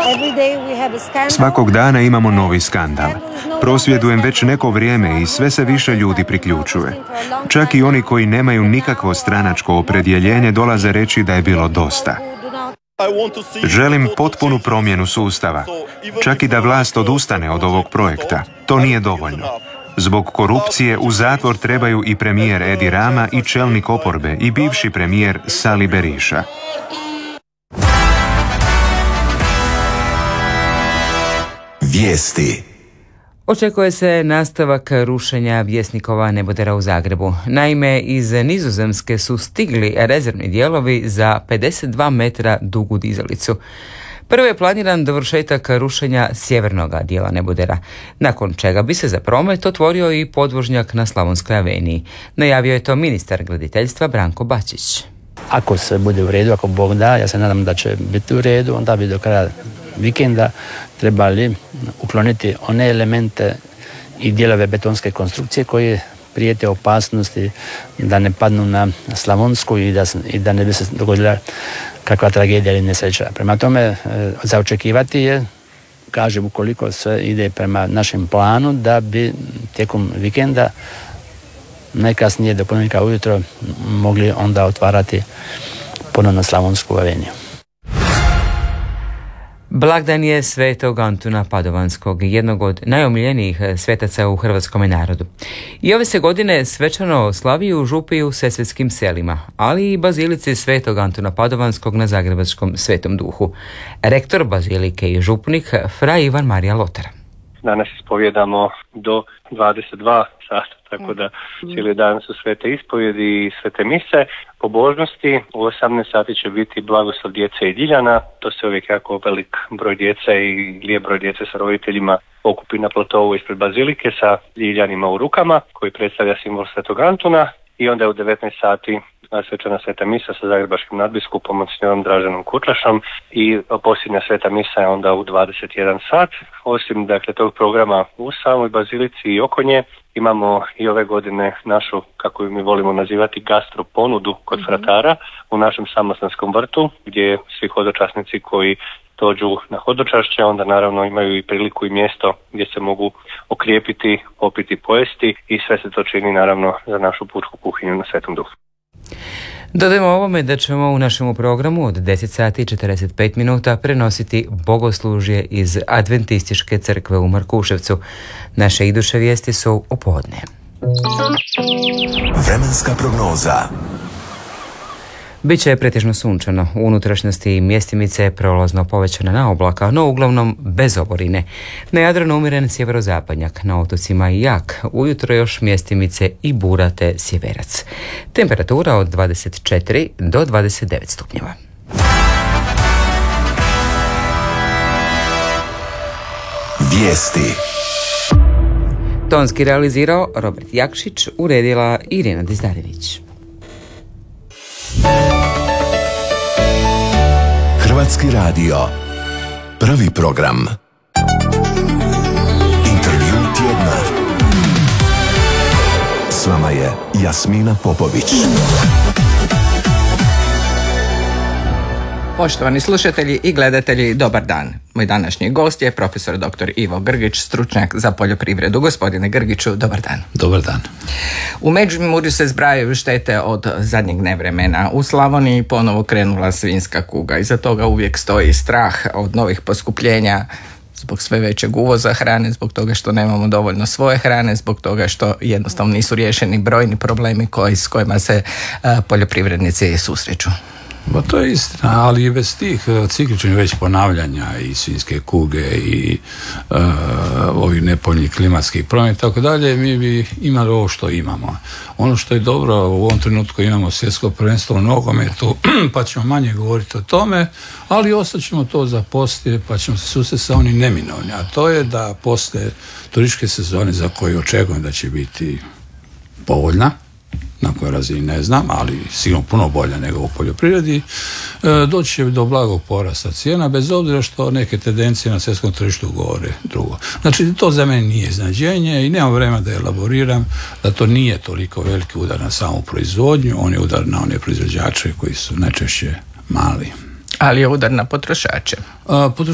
Svakog dana imamo novi skandal. Prosvjedujem već neko vrijeme i sve se više ljudi priključuje. Čak i oni koji nemaju nikakvo stranačko opredjeljenje dolaze reći da je bilo dosta. Želim potpunu promjenu sustava. Čak i da vlast odustane od ovog projekta. To nije dovoljno. Zbog korupcije u zatvor trebaju i premijer Edi Rama i čelnik oporbe i bivši premijer Sali Berisha. Vijesti. Očekuje se nastavak rušenja Vjesnikova nebodera u Zagrebu. Naime, iz Nizozemske su stigli rezervni dijelovi za 52 metra dugu dizalicu. Prvo je planiran dovršetak rušenja sjevernog dijela nebodera, nakon čega bi se za promet otvorio i podvožnjak na Slavonskoj aveniji. Najavio je to ministar graditeljstva Branko Bačić. Ako se bude u redu, ako Bog da, ja se nadam da će biti u redu, onda bi do kraja vikenda trebali ukloniti one elemente i dijelove betonske konstrukcije koje prijete opasnosti da ne padnu na Slavonsku i da ne bi se dogodila kakva tragedija ili nesreća. Prema tome, za očekivati je, kažem, ukoliko sve ide prema našem planu, da bi tijekom vikenda najkasnije do ponedjeljka ujutro mogli onda otvarati ponovno Slavonsku aveniju. Blagdan je Svetog Antuna Padovanskog, jednog od najomiljenijih svetaca u hrvatskom narodu. I ove se godine svečano slavi u župi u Sesvetskim selima, ali i bazilici Svetog Antuna Padovanskog na zagrebačkom Svetom Duhu. Rektor bazilike i župnik fra Ivan Marija Lotar. Danas ispovjedamo do 22 sata, tako da cijeli dan su svete ispovjedi i svete mise. Pobožnosti u 18 sati će biti blagoslov djece i Ljiljana. To se uvijek jako velik broj djece i lijep broj djece sa roditeljima okupi na platovu ispred bazilike sa Ljiljanima u rukama, koji predstavlja simbol Svetog Antuna. I onda je u 19 sati svečana sveta misa sa zagrebačkim nadbiskupom monsignorom Draženom Kutlašom i posljednja sveta misa je onda u 21 sat. Osim tog programa u samoj bazilici i oko nje, imamo i ove godine našu, kako mi volimo nazivati, gastro ponudu kod fratara u našem Samostanskom vrtu, gdje svi hodočasnici koji dođu na hodočašće onda naravno imaju i priliku i mjesto gdje se mogu okrijepiti, popiti, pojesti i sve se to čini naravno za našu pučku kuhinju na Svetom Duhu. Dodajmo ovome da ćemo u našem programu od 10 sati i 45 minuta prenositi bogoslužje iz Adventističke crkve u Markuševcu. Naše iduće vijesti su u podne. Vremenska prognoza. Biće pretežno sunčano, u unutrašnjosti mjestimice prolazno povećana na oblaka, no uglavnom bez oborine. Na Jadranu umjeren sjeverozapadnjak, na otocima i jak, ujutro još mjestimice i bura te sjeverac. Temperatura od 24 do 29 stupnjeva. Vijesti. Tonski realizirao Robert Jakšić, uredila Irina Dizdarević. Hrvatski radio. Prvi program. Intervju tjedna. S vama je Jasmina Popović. Poštovani slušatelji i gledatelji, dobar dan. Moj današnji gost je profesor dr. Ivo Grgić, stručnjak za poljoprivredu. Gospodine Grgiću, dobar dan. Dobar dan. U Međimurju se zbrajaju štete od zadnjeg nevremena. U Slavoniji ponovo krenula svinjska kuga. Iza toga uvijek stoji strah od novih poskupljenja zbog sve većeg uvoza hrane, zbog toga što nemamo dovoljno svoje hrane, zbog toga što jednostavno nisu riješeni brojni problemi s kojima se poljoprivrednici susreću. Ba to je istina, ali i bez tih cikličnih već ponavljanja i svinjske kuge i ovih nepovoljnih klimatskih promjena i tako dalje, mi bi imali ovo što imamo. Ono što je dobro, u ovom trenutku imamo svjetsko prvenstvo u nogometu, pa ćemo manje govoriti o tome, ali ostaćemo to za poslije, pa ćemo se susreti sa onim neminovnim, a to je da poslije turističke sezone za koju očekujem da će biti povoljna, na kojoj razini ne znam, ali sigurno puno bolja nego u poljoprivredi, doći će do blagog porasta cijena, bez obzira što neke tendencije na svjetskom tržištu govore drugo. Znači, to za mene nije iznenađenje i nemam vremena da elaboriram da to nije toliko veliki udar na samu proizvodnju, on je udar na one proizvođače koji su najčešće mali. Ali je udar na potrošače.